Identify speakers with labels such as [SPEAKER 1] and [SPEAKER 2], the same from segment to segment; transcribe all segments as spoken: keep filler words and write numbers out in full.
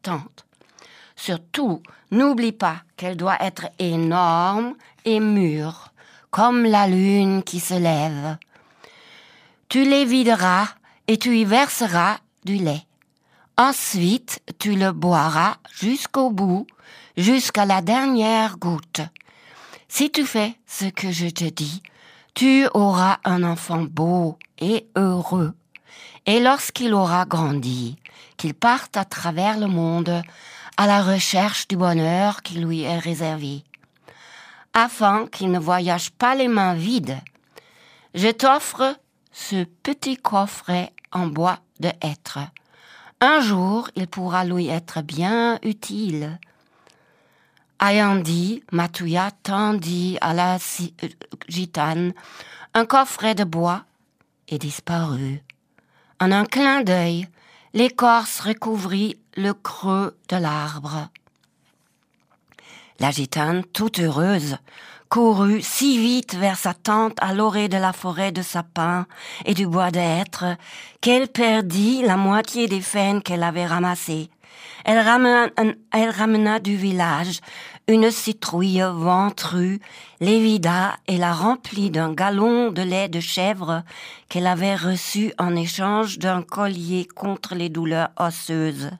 [SPEAKER 1] tente. Surtout, n'oublie pas qu'elle doit être énorme et mûre, comme la lune qui se lève. Tu les videras et tu y verseras du lait. Ensuite, tu le boiras jusqu'au bout, jusqu'à la dernière goutte. Si tu fais ce que je te dis, tu auras un enfant beau et heureux. Et lorsqu'il aura grandi, qu'il parte à travers le monde à la recherche du bonheur qui lui est réservé, afin qu'il ne voyage pas les mains vides, je t'offre ce petit coffret en bois de hêtre. Un jour, il pourra lui être bien utile. Ayant dit, Matouya tendit à la si- euh, gitane un coffret de bois et disparut. En un clin d'œil, l'écorce recouvrit le creux de l'arbre. La gitane, toute heureuse, courut si vite vers sa tente à l'orée de la forêt de sapins et du bois de hêtre qu'elle perdit la moitié des faines qu'elle avait ramassées. Elle ramena, elle ramena du village une citrouille ventrue, l'évida et la remplit d'un galon de lait de chèvre qu'elle avait reçu en échange d'un collier contre les douleurs osseuses.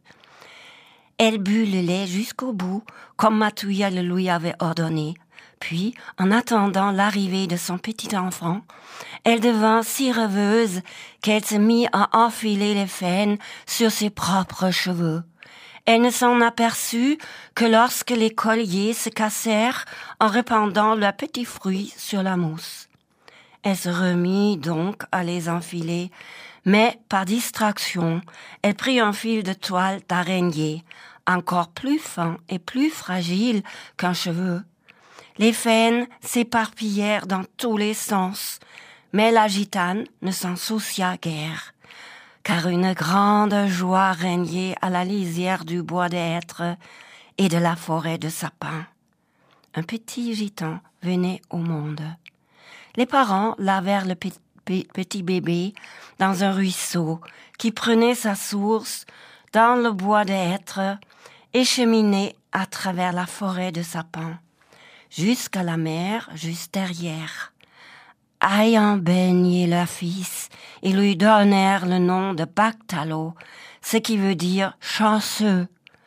[SPEAKER 1] Elle but le lait jusqu'au bout, comme Matouya le lui avait ordonné. Puis, en attendant l'arrivée de son petit enfant, elle devint si rêveuse qu'elle se mit à enfiler les faines sur ses propres cheveux. Elle ne s'en aperçut que lorsque les colliers se cassèrent en répandant leurs petits fruits sur la mousse. Elle se remit donc à les enfiler, mais par distraction, elle prit un fil de toile d'araignée, encore plus fin et plus fragile qu'un cheveu. Les faines s'éparpillèrent dans tous les sens, mais la gitane ne s'en soucia guère, car une grande joie régnait à la lisière du bois de hêtre et de la forêt de sapins. Un petit gitan venait au monde. Les parents lavèrent le petit bébé dans un ruisseau qui prenait sa source dans le bois de hêtre et cheminait à travers la forêt de sapins, jusqu'à la mer juste derrière. Ayant baigné leur fils, ils lui donnèrent le nom de Bactalo, ce qui veut dire chanceux.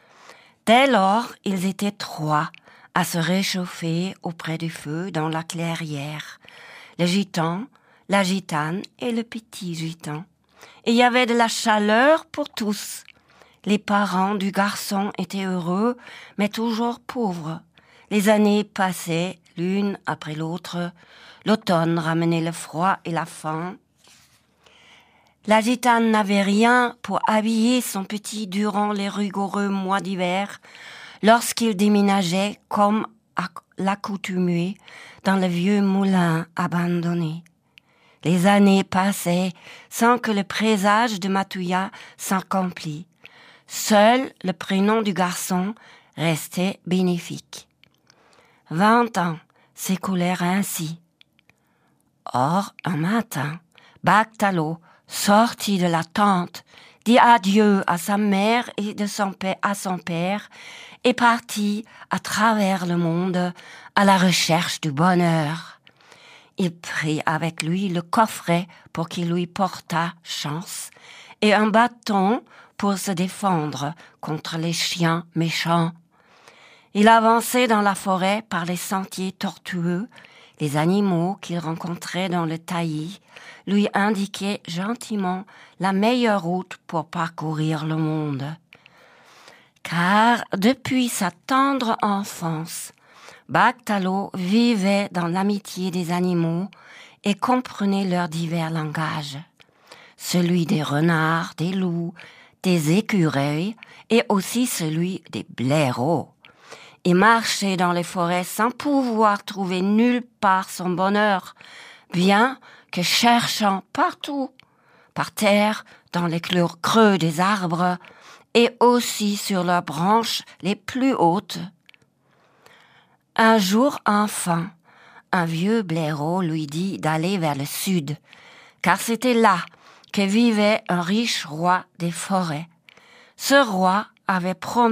[SPEAKER 1] Dès lors, ils étaient trois à se réchauffer auprès du feu dans la clairière. Le gitan, la gitane et le petit gitan. Et il y avait de la chaleur pour tous. Les parents du garçon étaient heureux, mais toujours pauvres. Les années passaient l'une après l'autre. L'automne ramenait le froid et la faim. La gitane n'avait rien pour habiller son petit durant les rigoureux mois d'hiver, lorsqu'il déménageait comme à l'accoutumée dans le vieux moulin abandonné. Les années passaient sans que le présage de Matouya s'accomplît. Seul le prénom du garçon restait bénéfique. Vingt ans s'écoulèrent ainsi. Or, un matin, Bactalo sortit de la tente, dit adieu à sa mère et de son père, à son père, et partit à travers le monde à la recherche du bonheur. Il prit avec lui le coffret pour qu'il lui portât chance et un bâton pour se défendre contre les chiens méchants. Il avançait dans la forêt par les sentiers tortueux. Les animaux qu'il rencontrait dans le taillis lui indiquaient gentiment la meilleure route pour parcourir le monde. Car depuis sa tendre enfance, Bactalo vivait dans l'amitié des animaux et comprenait leurs divers langages, celui des renards, des loups, des écureuils et aussi celui des blaireaux. Il marchait dans les forêts sans pouvoir trouver nulle part son bonheur, bien que cherchant partout, par terre, dans les creux des arbres et aussi sur leurs branches les plus hautes. Un jour enfin, un vieux blaireau lui dit d'aller vers le sud, car c'était là que vivait un riche roi des forêts. Ce roi avait promis